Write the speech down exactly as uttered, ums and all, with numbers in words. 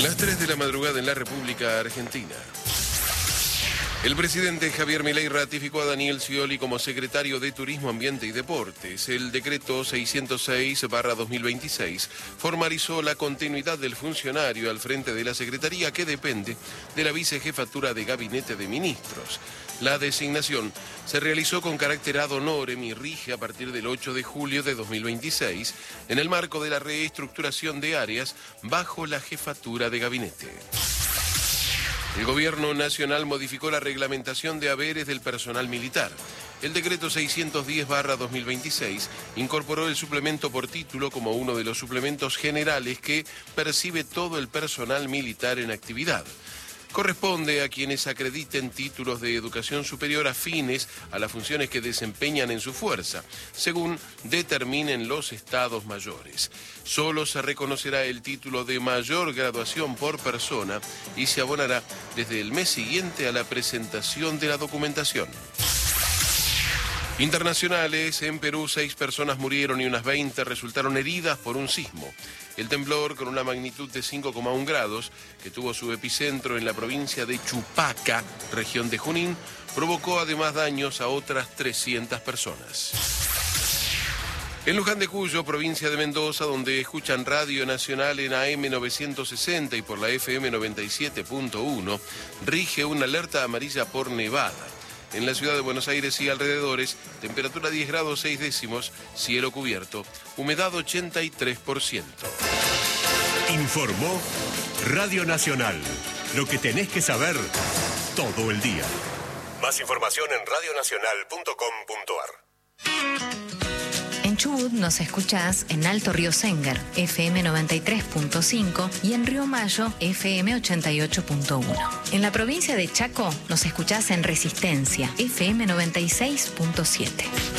Las tres de la madrugada en la República Argentina. El presidente Javier Milei ratificó a Daniel Scioli como secretario de Turismo, Ambiente y Deportes. El decreto seiscientos seis barra dos mil veintiséis formalizó la continuidad del funcionario al frente de la Secretaría, que depende de la vicejefatura de Gabinete de Ministros. La designación se realizó con carácter ad honorem y rige a partir del ocho de julio de dos mil veintiséis en el marco de la reestructuración de áreas bajo la jefatura de gabinete. El Gobierno Nacional modificó la reglamentación de haberes del personal militar. El decreto seiscientos diez barra dos mil veintiséis incorporó el suplemento por título como uno de los suplementos generales que percibe todo el personal militar en actividad. Corresponde a quienes acrediten títulos de educación superior afines a las funciones que desempeñan en su fuerza, según determinen los estados mayores. Solo se reconocerá el título de mayor graduación por persona y se abonará desde el mes siguiente a la presentación de la documentación. Internacionales, en Perú seis personas murieron y unas veinte resultaron heridas por un sismo. El temblor, con una magnitud de cinco coma uno grados, que tuvo su epicentro en la provincia de Chupaca, región de Junín, provocó además daños a otras trescientas personas. En Luján de Cuyo, provincia de Mendoza, donde escuchan Radio Nacional en A M novecientos sesenta y por la F M noventa y siete punto uno, rige una alerta amarilla por nevada. En la ciudad de Buenos Aires y alrededores, temperatura diez grados seis décimos, cielo cubierto, humedad ochenta y tres por ciento. Informó Radio Nacional. Lo que tenés que saber todo el día. Más información en radio nacional punto com punto ar. En Chubut nos escuchás en Alto Río Senguer, F M noventa y tres punto cinco, y en Río Mayo, F M ochenta y ocho punto uno. En la provincia de Chaco nos escuchás en Resistencia, F M noventa y seis punto siete.